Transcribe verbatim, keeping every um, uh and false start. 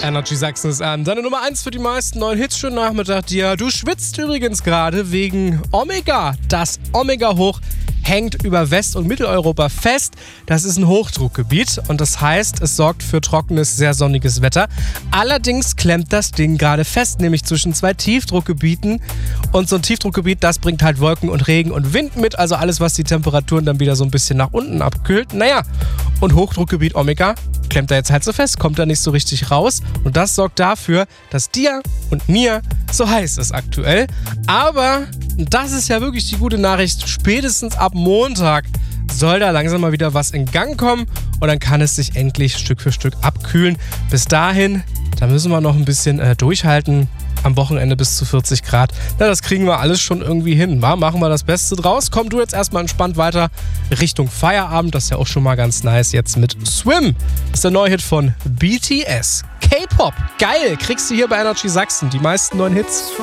Energy Sachsen ist an. Deine Nummer eins für die meisten neuen Hits. Schönen Nachmittag dir. Du schwitzt übrigens gerade wegen Omega. Das Omega-Hoch hängt über West- und Mitteleuropa fest. Das ist ein Hochdruckgebiet und das heißt, es sorgt für trockenes, sehr sonniges Wetter. Allerdings klemmt das Ding gerade fest, nämlich zwischen zwei Tiefdruckgebieten. Und so ein Tiefdruckgebiet, das bringt halt Wolken und Regen und Wind mit, also alles, was die Temperaturen dann wieder so ein bisschen nach unten abkühlt. Naja, und Hochdruckgebiet Omega klemmt da jetzt halt so fest, kommt da nicht so richtig raus. Und das sorgt dafür, dass dir und mir so heiß ist aktuell. Aber das ist ja wirklich die gute Nachricht. Spätestens ab Montag soll da langsam mal wieder was in Gang kommen und dann kann es sich endlich Stück für Stück abkühlen. Bis dahin, da müssen wir noch ein bisschen äh, durchhalten. Am Wochenende bis zu vierzig Grad. Na, das kriegen wir alles schon irgendwie hin. Wa? Machen wir das Beste draus. Komm du jetzt erstmal entspannt weiter Richtung Feierabend. Das ist ja auch schon mal ganz nice jetzt mit Swim. Das ist der neue Hit von B T S. K-Pop. Geil. Kriegst du hier bei Energy Sachsen. Die meisten neuen Hits.